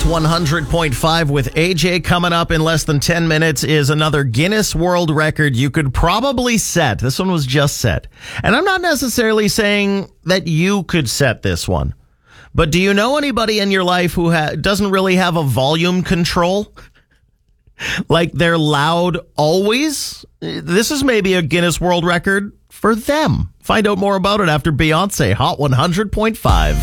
100.5 with AJ coming up in less than 10 minutes is another Guinness World Record you could probably set. This one was just set. And I'm not necessarily saying that you could set this one. But do you know anybody in your life who doesn't really have a volume control? Like they're loud always? This is maybe a Guinness World Record for them. Find out more about it after Beyonce, Hot 100.5.